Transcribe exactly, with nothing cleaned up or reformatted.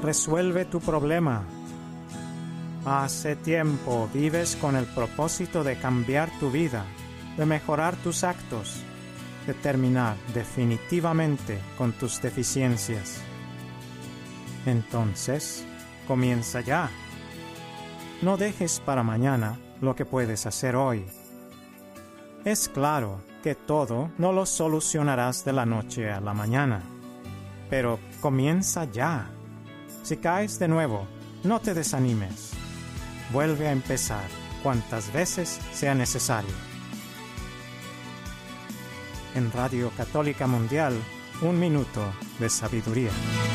resuelve tu problema. Hace tiempo vives con el propósito de cambiar tu vida, de mejorar tus actos, de terminar definitivamente con tus deficiencias. Entonces, comienza ya. No dejes para mañana lo que puedes hacer hoy. Es claro que todo no lo solucionarás de la noche a la mañana, pero comienza ya. Si caes de nuevo, no te desanimes. Vuelve a empezar cuantas veces sea necesario. En Radio Católica Mundial, un minuto de sabiduría.